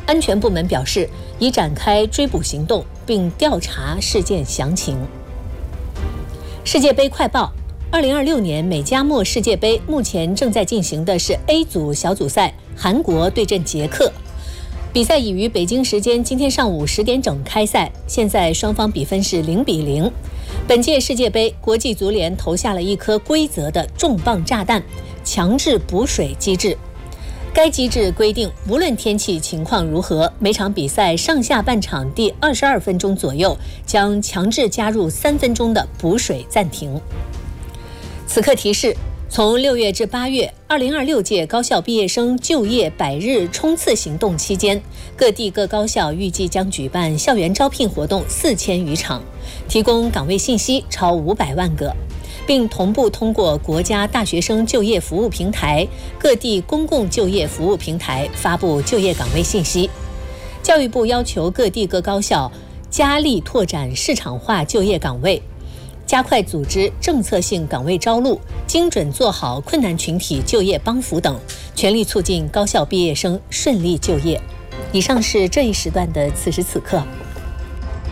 安全部门表示，已展开追捕行动，并调查事件详情。世界杯快报：2026年美加墨世界杯目前正在进行的是 A 组小组赛，韩国对阵捷克。比赛已于北京时间今天上午10点整开赛，现在双方比分是0-0。本届世界杯，国际足联投下了一颗规则的重磅炸弹——强制补水机制。该机制规定，无论天气情况如何，每场比赛上下半场第22分钟左右将强制加入3分钟的补水暂停。此刻提示：从6月至8月，2026届高校毕业生就业100日冲刺行动期间，各地各高校预计将举办校园招聘活动4000余场，提供岗位信息超500万个，并同步通过国家大学生就业服务平台、各地公共就业服务平台发布就业岗位信息。教育部要求各地各高校加力拓展市场化就业岗位，加快组织政策性岗位招录，精准做好困难群体就业帮扶等，全力促进高校毕业生顺利就业。以上是这一时段的此时此刻。